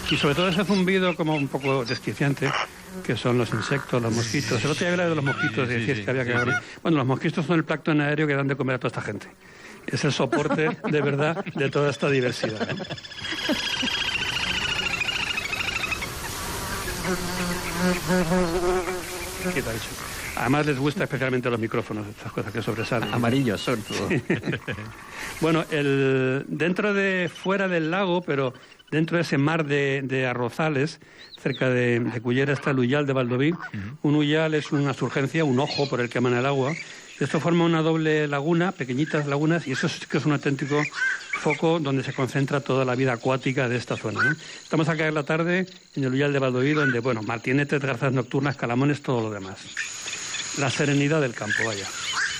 Y sobre todo ese zumbido como un poco desquiciante, que son los insectos, los mosquitos. El otro día hablaba de los mosquitos y decías que había que hablar. Bueno, los mosquitos son el plancton aéreo que dan de comer a toda esta gente. Es el soporte, de verdad, de toda esta diversidad, ¿no? ¿Qué te ha dicho? Además les gusta especialmente los micrófonos, estas cosas que sobresalen. Amarillos son todo. Bueno, fuera del lago, pero dentro de ese mar de arrozales, cerca de Cullera está el Uyal de Valdoví. Un uyal es una surgencia, un ojo por el que emana el agua. Esto forma una doble laguna, pequeñitas lagunas, y eso sí que es un auténtico foco donde se concentra toda la vida acuática de esta zona, ¿no? Estamos acá en la tarde en el Uyal de Valdoví, donde, bueno, martinetes, garzas nocturnas, calamones, todo lo demás. La serenidad del campo, vaya.